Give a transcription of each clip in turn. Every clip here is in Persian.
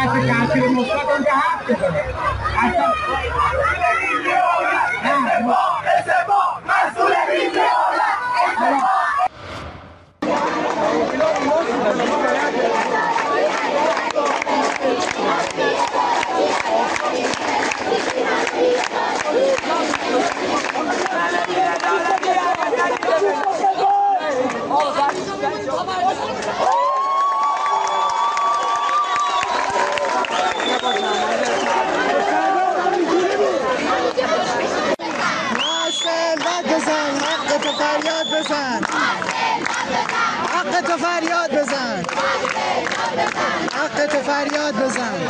حرف تاثیر مثبت اونجا حرف بزنه. اصلا حق تو فریاد بزن، حق تو فریاد بزن.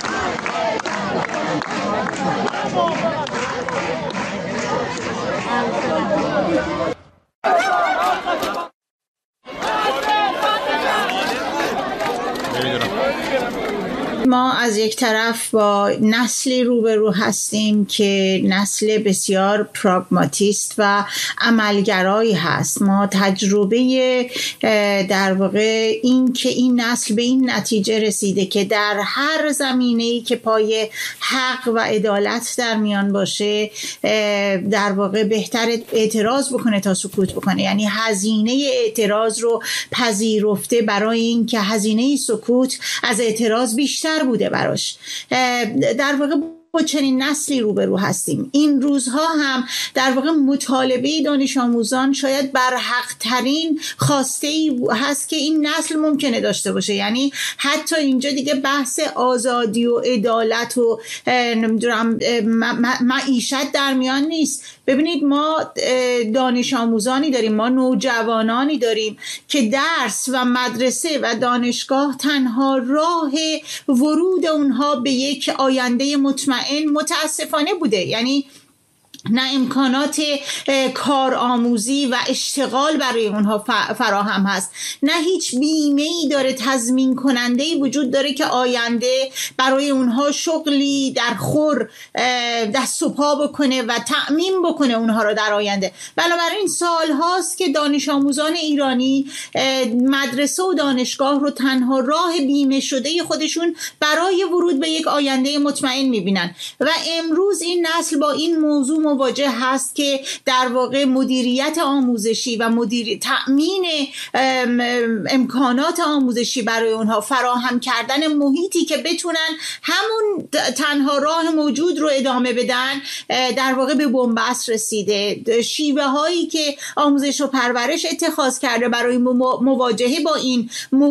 ما از یک طرف با نسلی روبرو هستیم که نسل بسیار پراگماتیست و عملگرایی هست. ما تجربه در واقع این که این نسل به این نتیجه رسیده که در هر زمینه‌ای که پای حق و عدالت در میان باشه در واقع بهتر اعتراض بکنه تا سکوت بکنه، یعنی هزینه اعتراض رو پذیرفته برای این که هزینه سکوت از اعتراض بیشتر بوده براش. در واقع با چنین نسلی روبرو هستیم. این روزها هم در واقع مطالبه دانش آموزان شاید برحق ترین خواسته هست که این نسل ممکنه داشته باشه. یعنی حتی اینجا دیگه بحث آزادی و عدالت و نمیدونم معیشت در میان نیست. ببینید ما دانش آموزانی داریم، ما نوجوانانی داریم که درس و مدرسه و دانشگاه تنها راه ورود اونها به یک آینده مطمئن متاسفانه بوده. یعنی نه امکانات کارآموزی و اشتغال برای اونها فراهم هست، نه هیچ بیمه‌ای داره، تضمین کننده‌ای وجود داره که آینده برای اونها شغلی در خور دست و پا بکنه و تأمین بکنه اونها رو در آینده. بنابراین سال هاست که دانش آموزان ایرانی مدرسه و دانشگاه رو تنها راه بیمه شده خودشون برای ورود به یک آینده مطمئن میبینن و امروز این نسل با این موضوع مواجه هست که در واقع مدیریت آموزشی و تأمین امکانات آموزشی برای اونها، فراهم کردن محیطی که بتونن همون تنها راه موجود رو ادامه بدن، در واقع به بنبست رسیده. شیوه هایی که آموزش و پرورش اتخاذ کرده برای مواجهه با این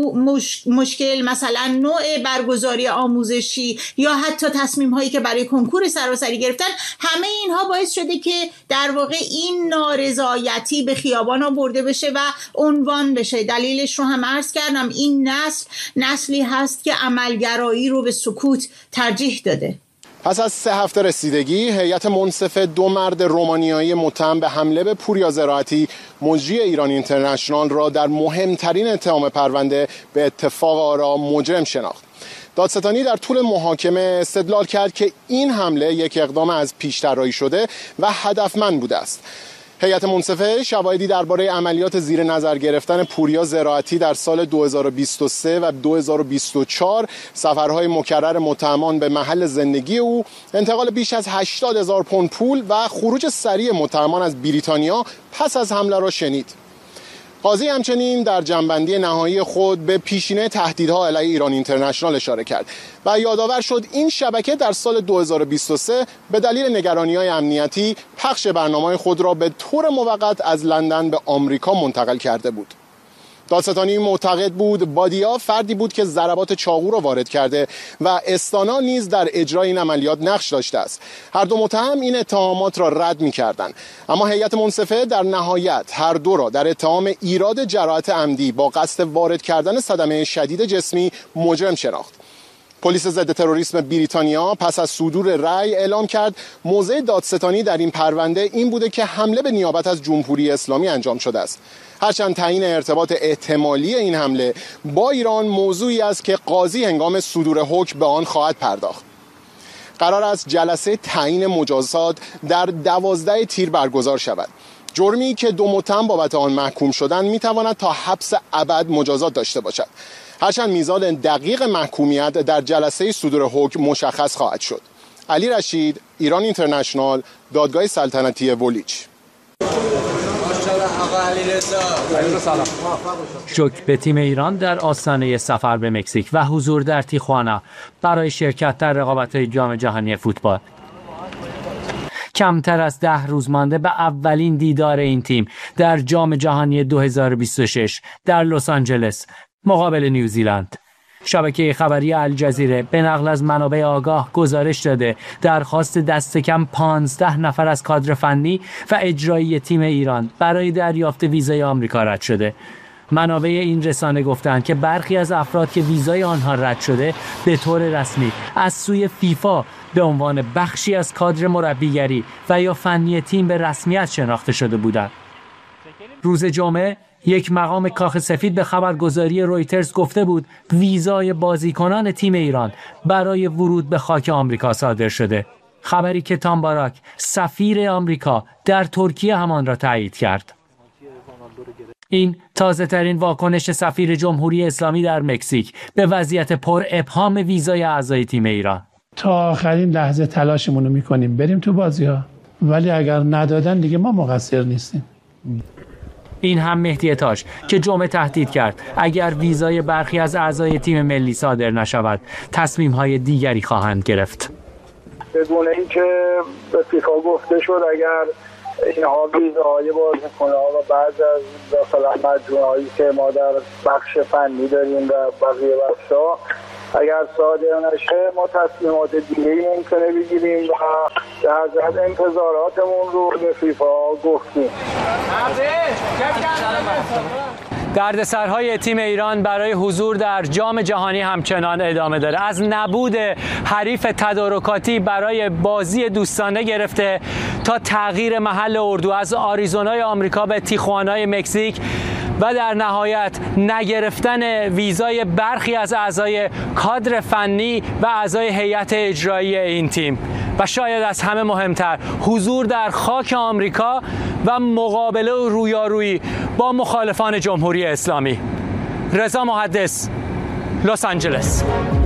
مشکل، مثلا نوع برگزاری آموزشی یا حتی تصمیم هایی که برای کنکور سراسری گرفتن، همه اینها باعث شده که در واقع این نارضایتی به خیابان آورده بشه و عنوان بشه. دلیلش رو هم عرض کردم، این نسلی هست که عملگرایی رو به سکوت ترجیح داده. پس از 3 هفته رسیدگی، هیئت منصف 2 مرد رومانیایی متهم به حمله به پوریا زراعتی، مجری ایران اینترنشنال را در مهمترین اتهام پرونده به اتفاق آرا مجرم شناخت. دادستانی در طول محاکمه استدلال کرد که این حمله یک اقدام از پیش طراحی شده و هدفمند بوده است. هیئت منصفه شواهدی درباره عملیات زیر نظر گرفتن پوریا زراعتی در سال 2023 و 2024، سفرهای مکرر متهمان به محل زندگی او، انتقال بیش از 80,000 پوند پول و خروج سریع متهمان از بریتانیا پس از حمله را شنید. قاضی همچنین در جنبندی نهایی خود به پیشینه تهدیدها علیه ایران اینترنشنال اشاره کرد و یادآور شد این شبکه در سال 2023 به دلیل نگرانی‌های امنیتی پخش برنامه‌های خود را به طور موقت از لندن به آمریکا منتقل کرده بود. دادستانی معتقد بود بادیا فردی بود که ضربات چاقو را وارد کرده و استانا نیز در اجرای این عملیات نقش داشته است. هر دو متهم این اتهامات را رد می‌کردند، اما هیئت منصفه در نهایت هر دو را در اتهام ایراد جراحت عمدی با قصد وارد کردن صدمه شدید جسمی مجرم شناخت. پلیس ضد تروریسم بریتانیا پس از صدور رأی اعلام کرد موضع دادستانی در این پرونده این بوده که حمله به نیابت از جمهوری اسلامی انجام شده است. هرچند تعیین ارتباط احتمالی این حمله با ایران موضوعی است که قاضی هنگام صدور حکم به آن خواهد پرداخت. قرار است جلسه تعیین مجازات در 12 تیر برگزار شود. جرمی که 2 متهم بابت آن محکوم شدند میتواند تا حبس ابد مجازات داشته باشد. هرچند میزان دقیق محکومیت در جلسه صدور حکم مشخص خواهد شد. علی رشید، ایران اینترنشنال، دادگاه سلطنتی ولیچ. شکر به تیم ایران در آستانه سفر به مکزیک و حضور در تیخوانا برای شرکت در رقابت‌های جام جهانی فوتبال. کمتر از 10 روز مانده به اولین دیدار این تیم در جام جهانی 2026 در لس آنجلس مقابل نیوزیلند. شبکه خبری الجزیره به نقل از منابع آگاه گزارش داده درخواست دست کم 15 نفر از کادر فنی و اجرایی تیم ایران برای دریافت ویزای آمریکا رد شده. منابع این رسانه گفتند که برخی از افراد که ویزای آنها رد شده به طور رسمی از سوی فیفا به عنوان بخشی از کادر مربیگری و یا فنی تیم به رسمیت شناخته شده بودند. روز جمعه یک مقام کاخ سفید به خبرگزاری رویترز گفته بود ویزای بازیکنان تیم ایران برای ورود به خاک آمریکا صادر شده. خبری که تام باراک سفیر آمریکا در ترکیه همان را تایید کرد. این تازه ترین واکنش سفیر جمهوری اسلامی در مکزیک به وضعیت پر ابهام ویزای اعضای تیم ایران. تا آخرین لحظه تلاشمون رو میکنیم بریم تو بازی‌ها، ولی اگر ندادن دیگه ما مقصر نیستیم. این هم مهدی تاش که جمعه تهدید کرد اگر ویزای برخی از اعضای تیم ملی صادر نشود تصمیم‌های دیگری خواهند گرفت. بدون اینکه به فیفا گفته شد اگر اینها ویزاهای بازیکن‌ها و بعض از مثلا مجموعه‌هایی که ما در بخش فنی داریم و بقیه بخش‌ها اگر صادر نشه ما تصمیمات دیگه‌ای ممکنه بگیریم و در ضمن انتظاراتمون رو به فیفا گفتیم. دردسرهای تیم ایران برای حضور در جام جهانی همچنان ادامه داره. از نبود حریف تدارکاتی برای بازی دوستانه گرفته تا تغییر محل اردو از آریزونای آمریکا به تیخوانای مکزیک و در نهایت نگرفتن ویزای برخی از اعضای کادر فنی و اعضای هیئت اجرایی این تیم و شاید از همه مهمتر حضور در خاک آمریکا و مقابله و رویارویی با مخالفان جمهوری اسلامی. رضا محدث، لس آنجلس.